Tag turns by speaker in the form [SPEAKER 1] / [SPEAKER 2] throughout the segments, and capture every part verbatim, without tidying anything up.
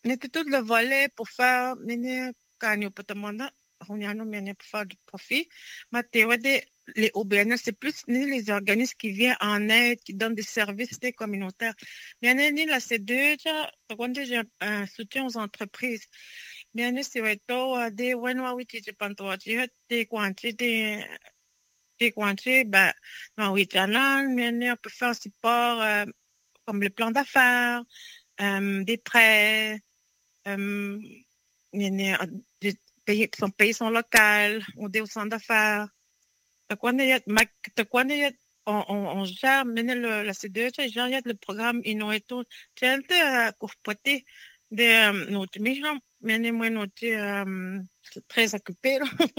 [SPEAKER 1] N'était tout le volet pour faire, mene, kanyo patamana, honyano mene pour faire du profit. Ma théorie des les O B N L, c'est plus ni les organismes qui viennent en aide, qui donnent des services des communautaires. Bien ni la C deux, quand j'ai un soutien aux entreprises. Bien c'est ouais, toi, des wenwa witi je panto, tu as des quantités, des des quantités, ben, non, oui, bien on peut faire un support, euh, comme le plan d'affaires, euh, des prêts, euh, يعني des pays sont pays sont locaux ou des centres d'affaires. تكون تكون on, on, on gère maintenant le, la C D E, tu gère le programme Innovato. Tu as été courpoté de notre mission, mais moi notre très occupé.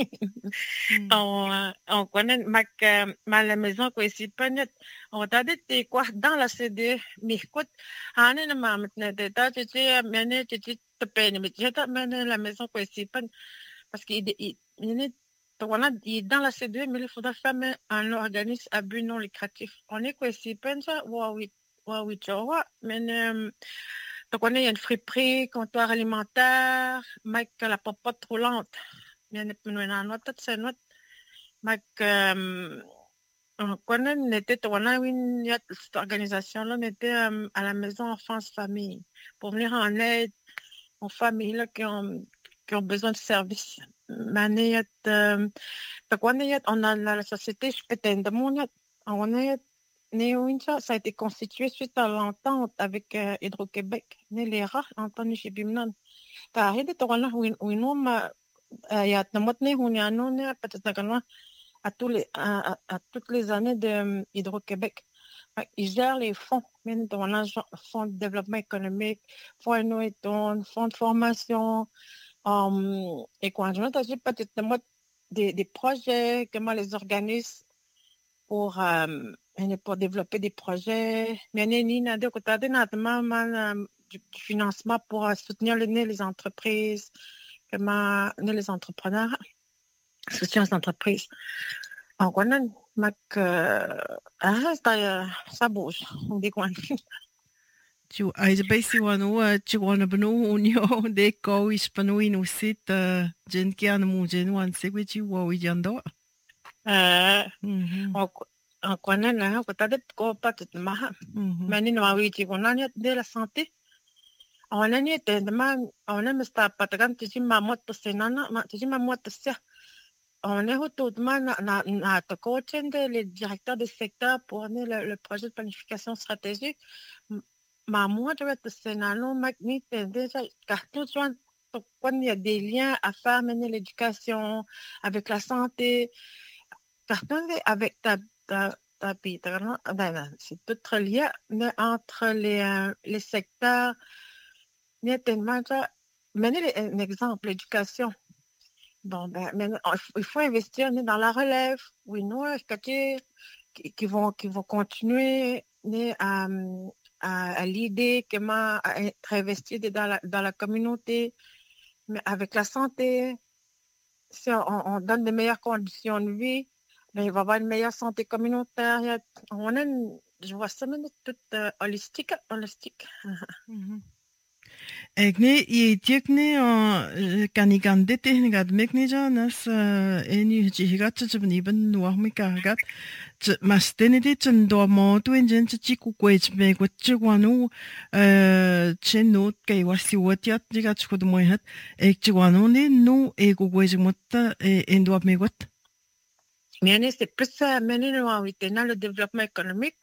[SPEAKER 1] On on connaît ma ma la maison quoi ici pas net. On t'a dit quoi dans la C D E, mais écoute, on est ma maintenant de ta tu sais maintenant tu tu te peines mais tu as maintenant la maison quoi ici pas parce qu'il il il voilà, dans la C D E, mais il faudra faire un organisme à but non lucratif. On est quoi ici, pensa, oui, oui, tu vois, mais donc on est une friperie, comptoir alimentaire, mais que la popote trop lente. Mais on a une autre, c'est notre, mais que on était, on a une cette organisation-là, on était à la maison enfance famille pour venir en aide aux familles là, qui ont qui ont besoin de services. Mais on a la société, je peux t'aider, on a Néo-Incha, ça a été constitué suite à l'entente avec euh, Hydro-Québec. Né les rats, entendez chez Bimnan. T'as arrêté de voir là, où où nous, ma, il y a de mot né, où il y a non, né, peut-être que à tous les, à, à, à toutes les années de um, Hydro-Québec. Ils gèrent les fonds, même dans le fonds de développement économique, fonds innovation, fonds de formation, um, et quand je m'entends peut-être des, des projets, comment les organismes pour, euh, pour développer des projets. Mais ni n'a de côté du financement pour soutenir les, les entreprises, comment les entrepreneurs, soutien aux entreprises. En quoi mac ah ça ça bouge on dit quoi
[SPEAKER 2] Tu ai basi wanu tu wana banu unio de ko is panu inu sit jen kia na mu jen wan se kwe chi wa wi jando.
[SPEAKER 1] euh
[SPEAKER 2] Mhm.
[SPEAKER 1] en quoi là ko ta de ko pas tout ma
[SPEAKER 2] Mhm.
[SPEAKER 1] mais ni no wi chi ko na de la santé on a ni te ma on a me sta patagan ti ma mot to senana ma ti ma mot se on est autour de ma na na na to ko de les directeurs de secteur pour le, le projet de planification stratégique ma moi je vais te senano ma ni te déjà carton quand il y a des liens à faire mener l'éducation avec la santé carton avec ta ta ta ben, ben, c'est tout relié mais entre les euh, les secteurs il y a tellement ça mener un exemple l'éducation bon ben maintenant, il faut investir dans la relève oui non qui, qui vont qui vont continuer à à, à l'idée comment être investi dans la dans la communauté mais avec la santé si on, on donne de meilleures conditions de vie ben, il va y avoir une meilleure santé communautaire il y a, on a une, je vois ça mais tout euh, holistique holistique
[SPEAKER 2] Mhm. Ekne i tiekne kanigande tehnigat mekne janas eni jihigat chibni ban nuah mikagat mas tenede chen do mo tuen jen chi ku kwech me ku chi wanu chen no kai wasi watiat jigat chkud moyhat ek chi wanu ne no e ku kwech mutta en do me got.
[SPEAKER 1] mais c'est plus ça mais nous dans le développement économique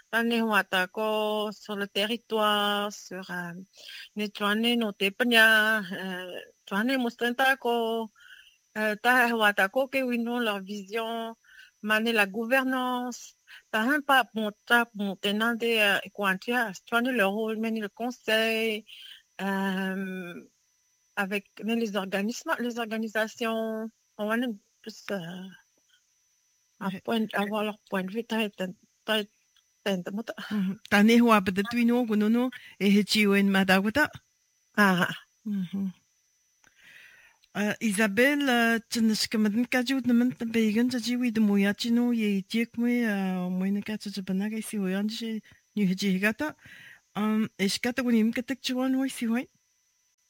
[SPEAKER 1] on sur le territoire, sur les journées, nos tépania, journées moustantako, tahawatako, que oui, non, leur vision, maner la gouvernance, t'as un pas bon tap, bon tenant des quantia, journée le rôle, mener le conseil, euh, avec les organismes, les organisations, on va plus euh, un point, avoir leur point de vue, t'as, t'as, t'as, t'as,
[SPEAKER 2] Tane hua bada tuino kunono e he chiwen madagota.
[SPEAKER 1] ah,
[SPEAKER 2] Uh, Isabel, uh, tjinishkamadin kajut naman tabigan sa jiwi de muyachino ye tiek me uh, moina katsa jabanaga si hoyan si ni hijigata um eskata kunim katak chuan hoy si hoy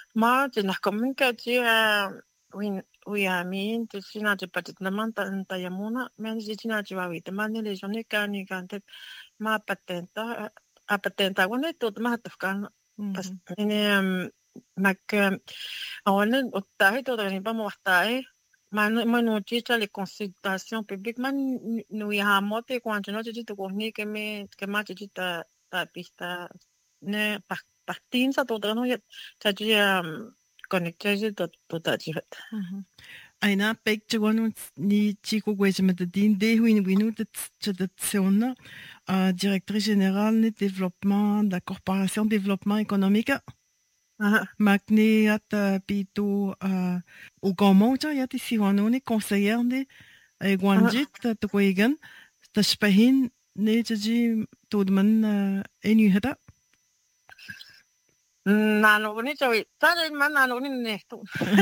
[SPEAKER 1] Ma te na komunika te win oui amin te sina te patit na manta nta yamuna men te sina te wawi te mani le jone kani kante ma patenta a patenta wone tot ma tafkan pas ine mak awone ottahi tot ni pa mo wahtae man man no tita les consultations publiques man no ya mote kwante no te te kohni ke me ke ma te ta ta pista ne partin sa tot no ya ta te connected tot tot ta te
[SPEAKER 2] aina pek te wanu ni chico gwese met de din de hu in winu de te de tsona directrice générale de développement de la corporation développement économique Magni at pito o gomoja yat si wanu ni conseiller de Gwanjit to kwegen ta spahin ne te ji todman enu hada
[SPEAKER 1] Nano ni chawi tare man nano ni ne to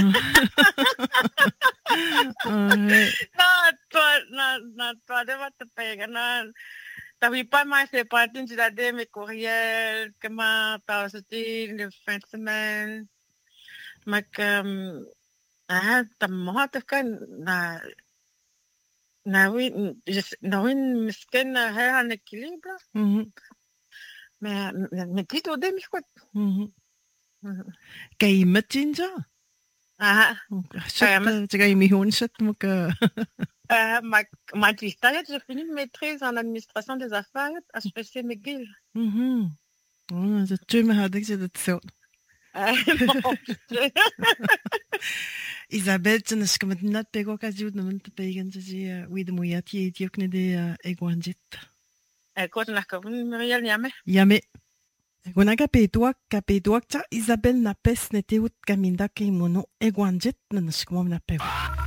[SPEAKER 1] na to na na to de va te pega na tavi pas mai se partin de la de mes courriels comment par ce le fin de semaine mak ah tamma ta kan na na oui na oui misken ha un équilibre mais mais plutôt de mi quoi
[SPEAKER 2] kay matinja
[SPEAKER 1] ah
[SPEAKER 2] c'est kay mi hon chat mok
[SPEAKER 1] Euh, ma, ma j'ai fini une maîtrise en administration des affaires à Spécial McGill.
[SPEAKER 2] Mhm. Oh, dat tu me had ik ze dat zo. Isabelle, tu n'as comme n'a pas occasion de me payer quand j'ai oui de moi qui est qui ne de egwanjit.
[SPEAKER 1] Eh, quoi n'a pas vu Muriel Yame?
[SPEAKER 2] Yame. Gona kapetwa kapetwa cha Isabelle na pes ne te ut kaminda ke mono egwanjit na nas comme na pe.